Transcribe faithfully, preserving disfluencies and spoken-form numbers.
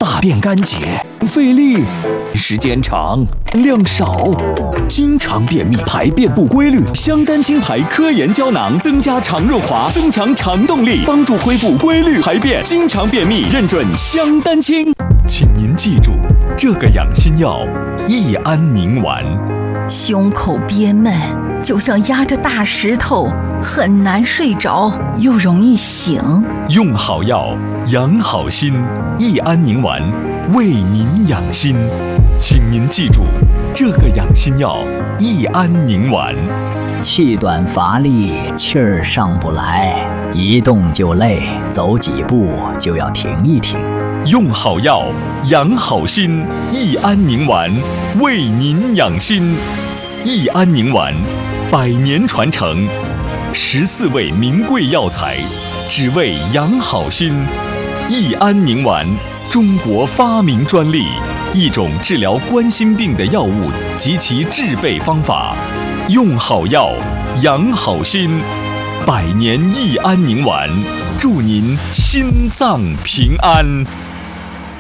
大便干结，费力，时间长，量少，经常便秘，排便不规律。香丹清排科研胶囊增加肠润滑，增强肠动力，帮助恢复规律排便。经常便秘，认准香丹清。请您记住这个养心药：益安宁丸。 胸口憋闷，就像压着大石头，很难睡着，又容易醒。 用好药，养好心。益安宁丸为您养心，请您记住这个养心药：益安宁丸。 气短乏力，气儿上不来，一动就累，走几步就要停一停。 用好药，养好心。益安宁丸为您养心。益安宁丸，百年传承，十四味名贵药材，只为养好心。益安宁丸，中国发明专利，一种治疗冠心病的药物及其制备方法。用好药，养好心。百年益安宁丸，祝您心脏平安。